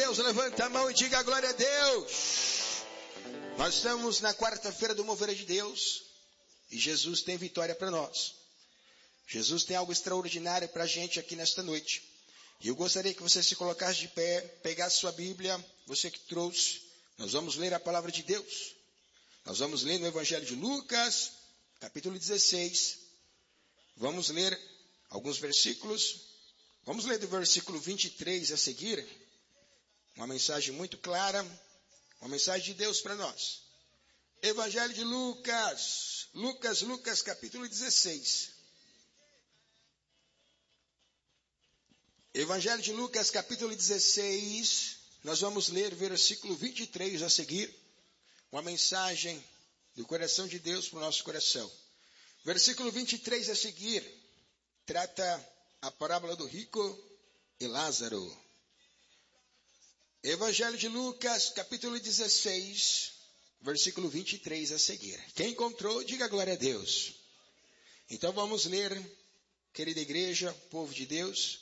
Deus, levanta a mão e diga glória a Deus. Nós estamos na quarta-feira do Mover de Deus e Jesus tem vitória para nós. Jesus tem algo extraordinário para a gente aqui nesta noite. E eu gostaria que você se colocasse de pé, pegasse sua Bíblia, você que trouxe. Nós vamos ler a palavra de Deus. Nós vamos ler no Evangelho de Lucas, capítulo 16. Vamos ler alguns versículos. Vamos ler do versículo 23 a seguir. Uma mensagem muito clara, uma mensagem de Deus para nós. Evangelho de Lucas, Lucas capítulo 16. Evangelho de Lucas capítulo 16, nós vamos ler versículo 23 a seguir. Uma mensagem do coração de Deus para o nosso coração. Versículo 23 a seguir, trata a parábola do rico e Lázaro. Evangelho de Lucas, capítulo 16, versículo 23 a seguir. Quem encontrou, diga glória a Deus. Então vamos ler, querida igreja, povo de Deus,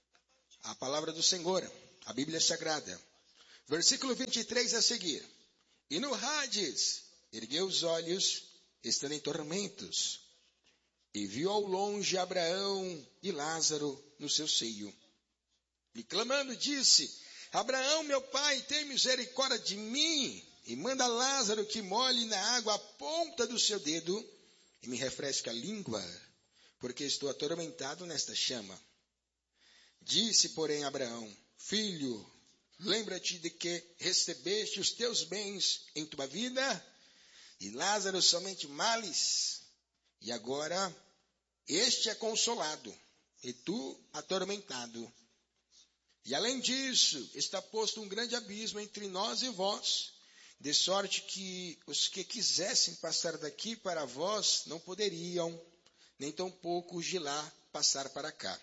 a palavra do Senhor, a Bíblia Sagrada. Versículo 23 a seguir. E no Hades, ergueu os olhos, estando em tormentos, e viu ao longe Abraão e Lázaro no seu seio. E clamando disse: Abraão, meu pai, tem misericórdia de mim, e manda Lázaro que molhe na água a ponta do seu dedo, e me refresque a língua, porque estou atormentado nesta chama. Disse, porém, Abraão: Filho, lembra-te de que recebeste os teus bens em tua vida, e Lázaro somente males, e agora este é consolado, e tu atormentado. E além disso, está posto um grande abismo entre nós e vós, de sorte que os que quisessem passar daqui para vós não poderiam, nem tampouco os de lá passar para cá.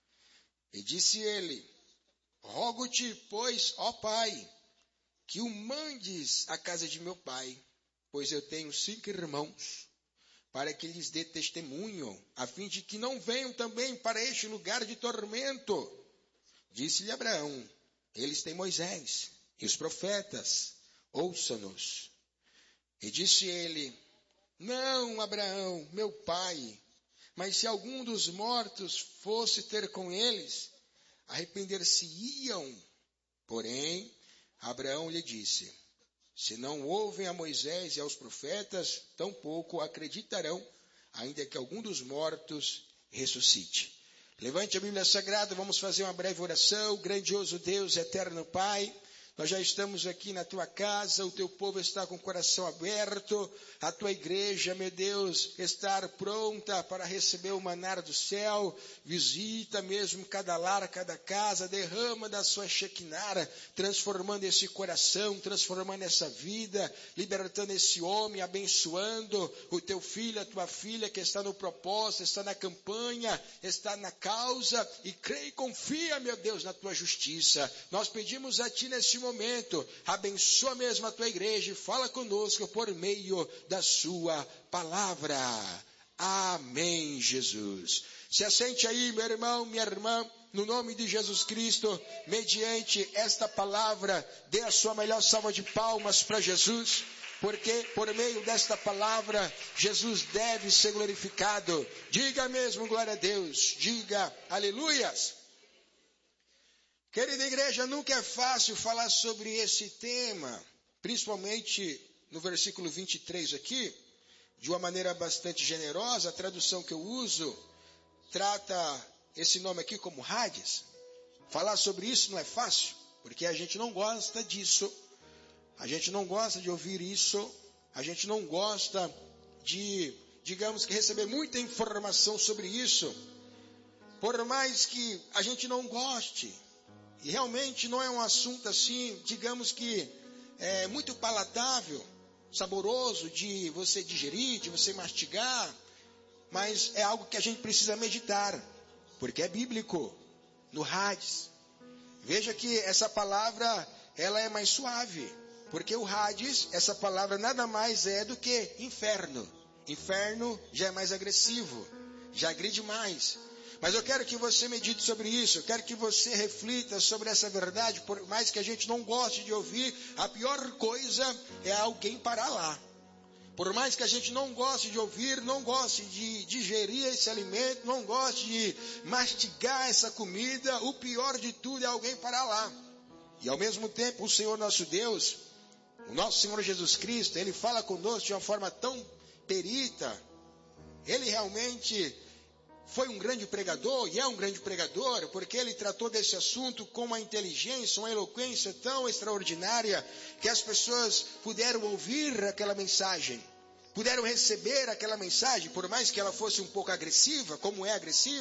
E disse ele: Rogo-te, pois, ó Pai, que o mandes à casa de meu pai, pois eu tenho 5 irmãos, para que lhes dê testemunho, a fim de que não venham também para este lugar de tormento. Disse-lhe Abraão: Eles têm Moisés e os profetas, ouça-nos. E disse ele: Não, Abraão, meu pai, mas se algum dos mortos fosse ter com eles, arrepender-se-iam. Porém, Abraão lhe disse: Se não ouvem a Moisés e aos profetas, tampouco acreditarão, ainda que algum dos mortos ressuscite. Levante a Bíblia Sagrada, vamos fazer uma breve oração. Grandioso Deus, eterno Pai, nós já estamos aqui na tua casa, o teu povo está com o coração aberto, a tua igreja, meu Deus, está pronta para receber o maná do céu. Visita mesmo cada lar, cada casa, derrama da sua Shekinah, transformando esse coração, transformando essa vida, libertando esse homem, abençoando o teu filho, a tua filha que está no propósito, está na campanha, está na causa, e crê e confia, meu Deus, na tua justiça. Nós pedimos a ti nesse momento, abençoa mesmo a tua igreja e fala conosco por meio da sua palavra. Amém, Jesus. Se assente aí, meu irmão, minha irmã, no nome de Jesus Cristo, mediante esta palavra, dê a sua melhor salva de palmas para Jesus, porque por meio desta palavra, Jesus deve ser glorificado. Diga mesmo glória a Deus, diga aleluias. Querida igreja, nunca é fácil falar sobre esse tema, principalmente no versículo 23 aqui, de uma maneira bastante generosa. A tradução que eu uso trata esse nome aqui como Hades. Falar sobre isso não é fácil, porque a gente não gosta disso, a gente não gosta de ouvir isso, a gente não gosta de, digamos que, receber muita informação sobre isso, por mais que a gente não goste. E realmente não é um assunto assim, digamos que é muito palatável, saboroso de você digerir, de você mastigar, mas é algo que a gente precisa meditar, porque é bíblico, no Hades. Veja que essa palavra, ela é mais suave, porque o Hades, essa palavra nada mais é do que inferno. Inferno já é mais agressivo, já agride mais. Mas eu quero que você medite sobre isso, eu quero que você reflita sobre essa verdade, por mais que a gente não goste de ouvir, a pior coisa é alguém parar lá. Por mais que a gente não goste de ouvir, não goste de digerir esse alimento, não goste de mastigar essa comida, o pior de tudo é alguém parar lá. E ao mesmo tempo, o Senhor nosso Deus, o nosso Senhor Jesus Cristo, Ele fala conosco de uma forma tão perita. Ele realmente foi um grande pregador, e é um grande pregador, porque ele tratou desse assunto com uma inteligência, uma eloquência tão extraordinária, que as pessoas puderam ouvir aquela mensagem, puderam receber aquela mensagem, por mais que ela fosse um pouco agressiva, como é agressiva.